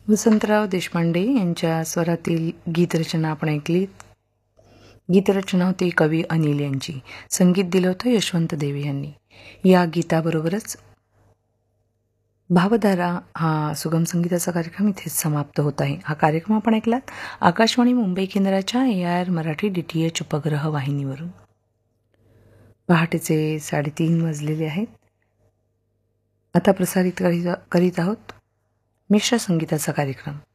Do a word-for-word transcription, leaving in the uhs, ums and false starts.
वसंतराव देशपांडे यांच्या स्वरातील गीतरचना आपण ऐकली. गीतरचना होती कवी अनिल यांची, संगीत दिलं होतं यशवंत देवे यांनी. या गीताबरोबरच भावधारा हा सुगम संगीताचा कार्यक्रम इथेच समाप्त होत आहे. हा कार्यक्रम आपण ऐकलात आकाशवाणी मुंबई केंद्राच्या ए I R Marathi D T H उपग्रह वाहिनीवरून. पहाटेचे साडेतीन वाजलेले आहेत. आता प्रसारित करीत करीत आहोत मिश्र संगीताचा कार्यक्रम.